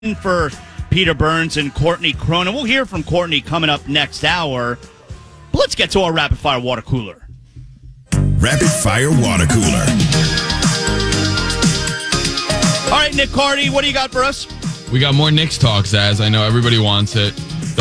for Peter Burns and Courtney Cronin. We'll hear from Courtney coming up next hour. But let's get to our Rapid Fire Water Cooler. Rapid Fire Water Cooler. All right, Nick Cardy, what do you got for us? We got more Knicks talk, Zaz. I know everybody wants it.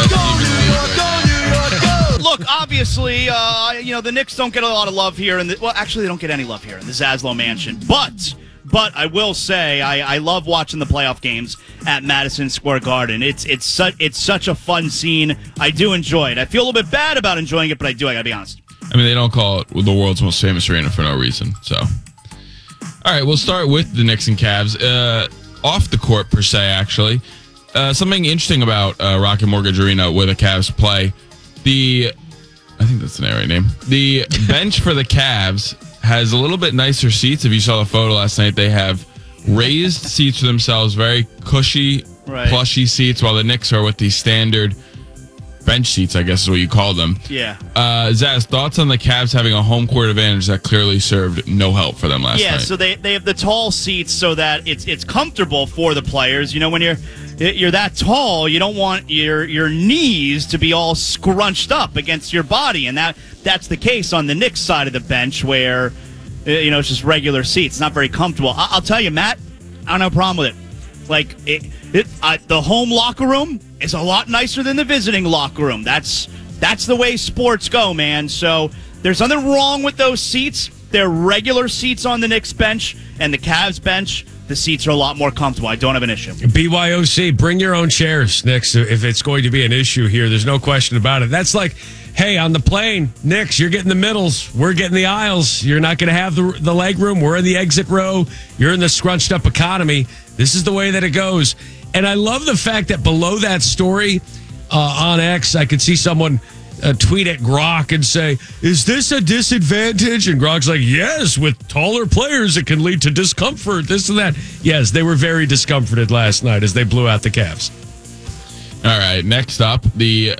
Look, obviously, the Knicks don't get a lot of love here. Actually, they don't get any love here in the Zaslow Mansion. But I will say I love watching the playoff games at Madison Square Garden. It's such a fun scene. I do enjoy it. I feel a little bit bad about enjoying it, but I do. I gotta be honest. I mean, they don't call it the world's most famous arena for no reason. So, all right, we'll start with the Knicks and Cavs. Off the court, per se, actually. Something interesting about Rocket Mortgage Arena where the Cavs play. I think that's the right name. The bench for the Cavs has a little bit nicer seats. If you saw the photo last night, they have raised seats for themselves, very cushy, plushy seats, while the Knicks are with the standard bench seats, I guess is what you call them. Yeah. Zaz, thoughts on the Cavs having a home court advantage that clearly served no help for them last night? Yeah, so they have the tall seats so that it's comfortable for the players. You know, when you're that tall, you don't want your knees to be all scrunched up against your body, and that's the case on the Knicks side of the bench where it's just regular seats, not very comfortable. I'll tell you, Matt, I don't have a problem with it. Like the home locker room is a lot nicer than the visiting locker room. That's the way sports go, man. So there's nothing wrong with those seats. They're regular seats on the Knicks bench and the Cavs bench. The seats are a lot more comfortable. I don't have an issue. BYOC, bring your own chairs, Knicks, if it's going to be an issue here. There's no question about it. That's like, hey, on the plane, Knicks, you're getting the middles. We're getting the aisles. You're not going to have the leg room. We're in the exit row. You're in the scrunched up economy. This is the way that it goes. And I love the fact that below that story on X, I could see someone tweet at Grok and say, is this a disadvantage? And Grok's like, yes, with taller players, it can lead to discomfort, this and that. Yes, they were very discomforted last night as they blew out the Cavs. All right, next up, the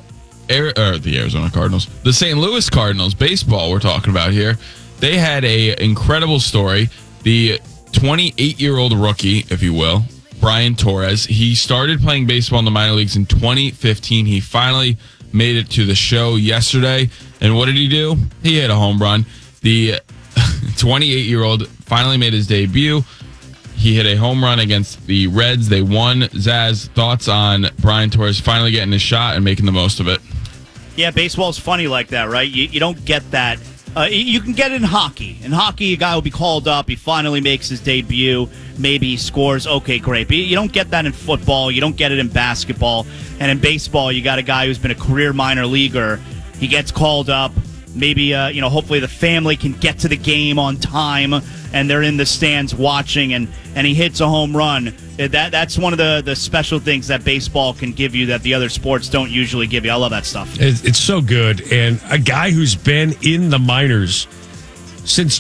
Arizona Cardinals. The St. Louis Cardinals, baseball we're talking about here. They had a incredible story. The 28-year-old rookie, if you will, Brian Torres, he started playing baseball in the minor leagues in 2015. He finally made it to the show yesterday. And what did he do? He hit a home run. The 28-year-old finally made his debut. He hit a home run against the Reds. They won. Zaz, thoughts on Brian Torres finally getting his shot and making the most of it? Yeah, baseball's funny like that, right? You don't get that. You can get it in hockey. In hockey, a guy will be called up. He finally makes his debut. Maybe he scores. Okay, great. But you don't get that in football. You don't get it in basketball. And in baseball, you got a guy who's been a career minor leaguer. He gets called up. Maybe, hopefully the family can get to the game on time, and they're in the stands watching, and he hits a home run. That's one of the special things that baseball can give you that the other sports don't usually give you. I love that stuff. It's so good. And a guy who's been in the minors since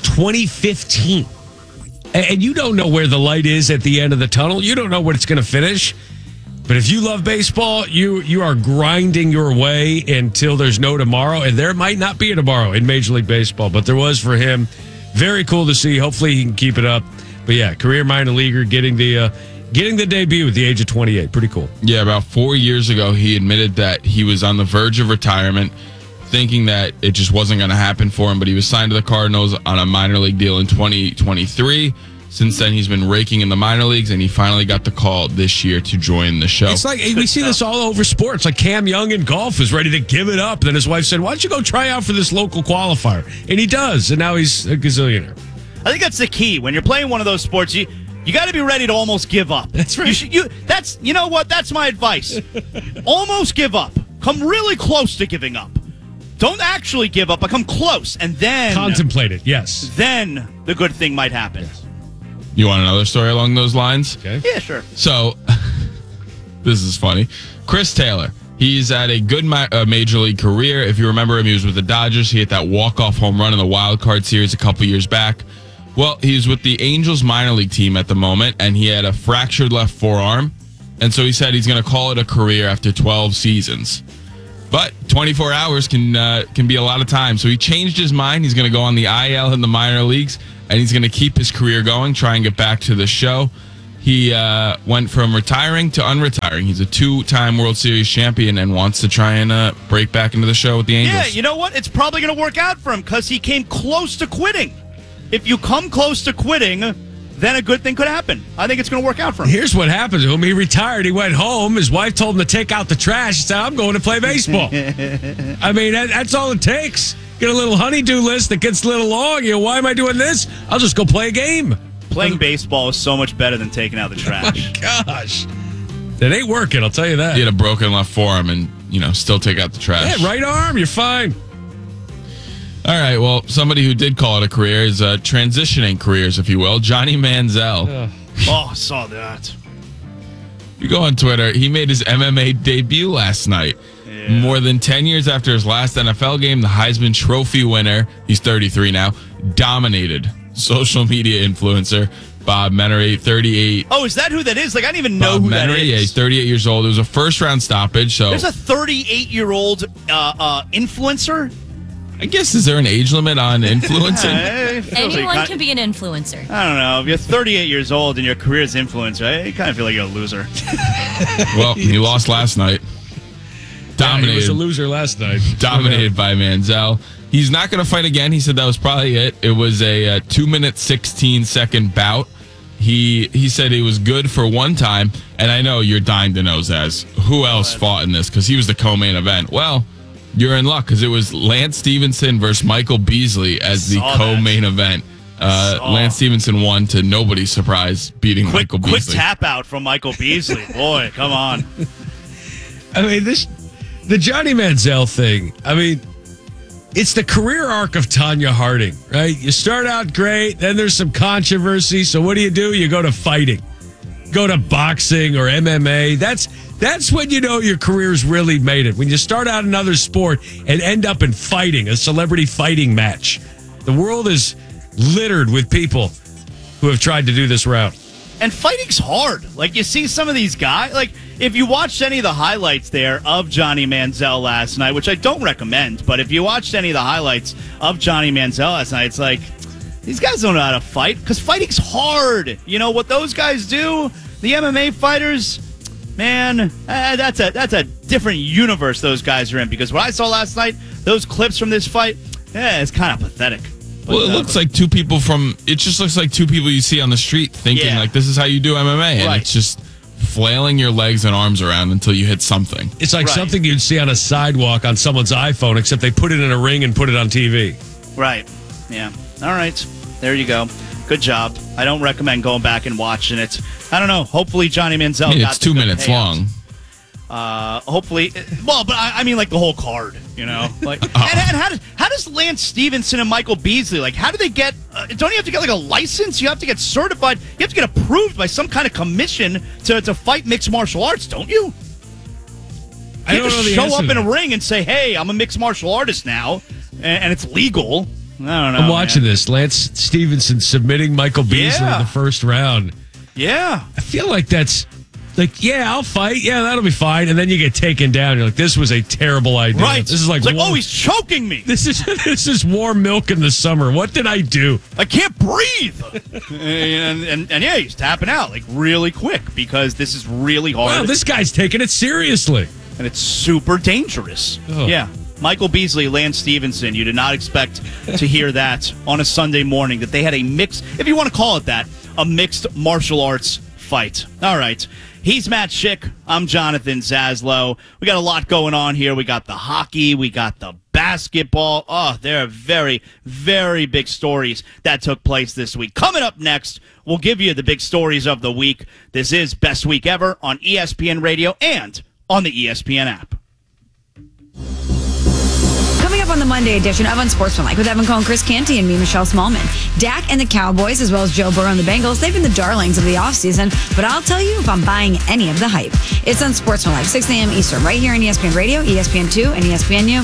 2015. And you don't know where the light is at the end of the tunnel. You don't know when it's going to finish. But if you love baseball, you are grinding your way until there's no tomorrow. And there might not be a tomorrow in Major League Baseball, but there was for him. Very cool to see. Hopefully he can keep it up. But yeah, career minor leaguer getting the debut at the age of 28. Pretty cool. Yeah, about 4 years ago, he admitted that he was on the verge of retirement, thinking that it just wasn't going to happen for him. But he was signed to the Cardinals on a minor league deal in 2023. Since then, he's been raking in the minor leagues, and he finally got the call this year to join the show. It's like we see this all over sports. Like Cam Young in golf is ready to give it up. Then his wife said, why don't you go try out for this local qualifier? And he does, and now he's a gazillionaire. I think that's the key. When you're playing one of those sports, you got to be ready to almost give up. That's right. You know what? That's my advice. Almost give up. Come really close to giving up. Don't actually give up, but come close, and then contemplate it. Yes. Then the good thing might happen. Yes. You want another story along those lines? Okay. Yeah, sure. So, this is funny. Chris Taylor, he's had a good major league career. If you remember him, he was with the Dodgers. He hit that walk-off home run in the wild card series a couple years back. Well, he's with the Angels minor league team at the moment, and he had a fractured left forearm. And so he said he's going to call it a career after 12 seasons. But 24 hours can be a lot of time. So he changed his mind. He's going to go on the IL in the minor leagues, and he's going to keep his career going, try and get back to the show. He went from retiring to unretiring. He's a 2-time World Series champion and wants to try and break back into the show with the Angels. Yeah, you know what? It's probably going to work out for him because he came close to quitting. If you come close to quitting, then a good thing could happen. I think it's going to work out for him. Here's what happened to him. He retired. He went home. His wife told him to take out the trash. He said, I'm going to play baseball. I mean, that's all it takes. Get a little honey-do list that gets a little long. You know, why am I doing this? I'll just go play a game. Playing baseball is so much better than taking out the trash. My gosh. It ain't working, I'll tell you that. He had a broken left forearm and, still take out the trash. Yeah, right arm, you're fine. All right, well, somebody who did call it a career is transitioning careers, if you will. Johnny Manziel. Oh, I saw that. You go on Twitter, he made his MMA debut last night. Yeah. More than 10 years after his last NFL game, the Heisman Trophy winner, he's 33 now, dominated social media influencer Bob Menery, 38. Oh, is that who that is? Like, I didn't even know Bob who Menery, that is. Yeah, he's 38 years old. It was a first-round stoppage. So there's a 38-year-old influencer? I guess, is there an age limit on influencing? Anyone can be an influencer. I don't know. If you're 38 years old and your career is influencer, I kind of feel like you're a loser. Well, he lost last night. Dominated. Yeah, he was a loser last night. Dominated by Manziel. He's not going to fight again. He said that was probably it. It was a 2-minute, 16-second bout. He said it was good for one time. And I know you're dying to know, Zaz, who else fought in this? Because he was the co-main event. Well, you're in luck because it was Lance Stevenson versus Michael Beasley as the co-main event. Lance Stevenson won to nobody's surprise, beating Michael Beasley. Quick tap out from Michael Beasley. Boy, come on. I mean, the Johnny Manziel thing, I mean, it's the career arc of Tanya Harding, right? You start out great, then there's some controversy. So what do? You go to fighting, go to boxing or MMA. That's when you know your career's really made it. When you start out another sport and end up in fighting, a celebrity fighting match. The world is littered with people who have tried to do this route. And fighting's hard. Like, you see some of these guys, like, if you watched any of the highlights there of Johnny Manziel last night, which I don't recommend, but if you watched any of the highlights of Johnny Manziel last night, it's like, these guys don't know how to fight, because fighting's hard. You know, what those guys do, the MMA fighters, man, that's a different universe those guys are in, because what I saw last night, those clips from this fight, it's kind of pathetic. Well, it looks like two people it just looks like two people you see on the street thinking, like, this is how you do MMA. And it's just flailing your legs and arms around until you hit something. It's like something you'd see on a sidewalk on someone's iPhone, except they put it in a ring and put it on TV. Right. Yeah. All right. There you go. Good job. I don't recommend going back and watching it. I don't know. Hopefully Johnny Manziel got it's 2 minutes long. Hopefully, well, but I mean, like, the whole card, you know, like, and how does Lance Stevenson and Michael Beasley, like, how do they get? Don't you have to get like a license? You have to get certified. You have to get approved by some kind of commission to fight mixed martial arts, don't you? I don't know the show answer up to in a that. ring and say, "Hey, I'm a mixed martial artist now," and it's legal. I don't know. I'm watching man. this. Lance Stevenson submitting Michael Beasley in the first round. Yeah. I feel like that's like, yeah, I'll fight. Yeah, that'll be fine. And then you get taken down. You're like, this was a terrible idea. Right. This is like, oh, he's choking me. This is warm milk in the summer. What did I do? I can't breathe. and yeah, he's tapping out like really quick because this is really hard. Wow, this guy's taking it seriously. And it's super dangerous. Oh. Yeah. Michael Beasley, Lance Stevenson, you did not expect to hear that on a Sunday morning, that they had a mixed, if you want to call it that, a mixed martial arts fight. All right. He's Matt Schick. I'm Jonathan Zaslow. We got a lot going on here. We got the hockey. We got the basketball. Oh, there are very, very big stories that took place this week. Coming up next, we'll give you the big stories of the week. This is Best Week Ever on ESPN Radio and on the ESPN app. Coming up on the Monday edition of Unsportsmanlike with Evan Cohen, Chris Canty, and me, Michelle Smallman. Dak and the Cowboys, as well as Joe Burrow and the Bengals, they've been the darlings of the offseason, but I'll tell you if I'm buying any of the hype. It's Unsportsmanlike, 6 a.m. Eastern, right here on ESPN Radio, ESPN2, and ESPNU.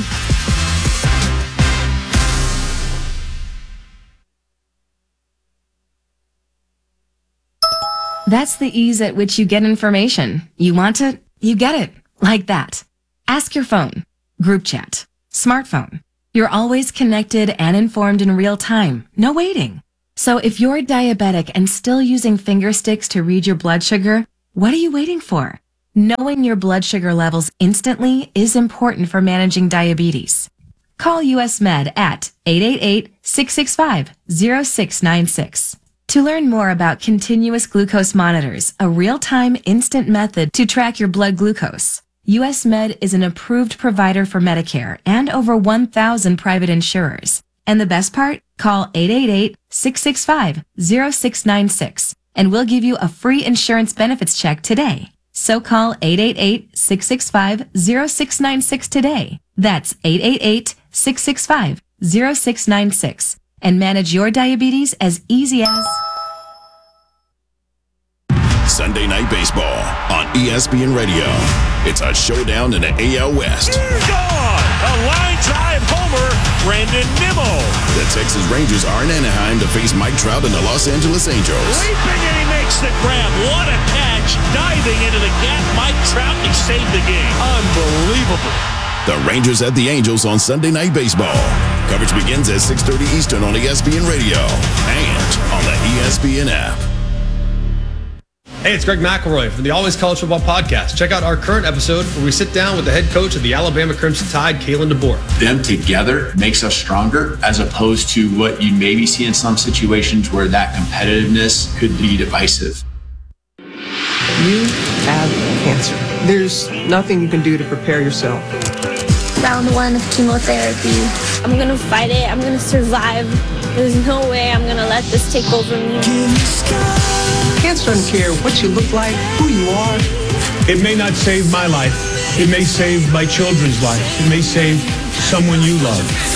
That's the ease at which you get information. You want it, you get it. Like that. Ask your phone. Group chat. Smartphone. You're always connected and informed in real time. No waiting. So if you're diabetic and still using finger sticks to read your blood sugar, what are you waiting for? Knowing your blood sugar levels instantly is important for managing diabetes. Call US Med at 888-665-0696. To learn more about continuous glucose monitors, a real-time instant method to track your blood glucose, US Med is an approved provider for Medicare and over 1,000 private insurers. And the best part? Call 888-665-0696 and we'll give you a free insurance benefits check today. So call 888-665-0696 today. That's 888-665-0696 and manage your diabetes as easy as Sunday Night Baseball on ESPN Radio. It's a showdown in the AL West. Gone! A line drive homer, Brandon Nimmo. The Texas Rangers are in Anaheim to face Mike Trout and the Los Angeles Angels. Leaping and he makes the grab. What a catch. Diving into the gap, Mike Trout, and he saved the game. Unbelievable. The Rangers at the Angels on Sunday Night Baseball. Coverage begins at 6:30 Eastern on ESPN Radio and on the ESPN app. Hey, it's Greg McElroy from the Always College Football Podcast. Check out our current episode where we sit down with the head coach of the Alabama Crimson Tide, Kalen DeBoer. Them together makes us stronger as opposed to what you maybe see in some situations where that competitiveness could be divisive. You have cancer. There's nothing you can do to prepare yourself. Round 1 of chemotherapy. I'm going to fight it. I'm going to survive. There's no way I'm going to let this take over me. Cancer doesn't care what you look like, who you are. It may not save my life. It may save my children's life. It may save someone you love.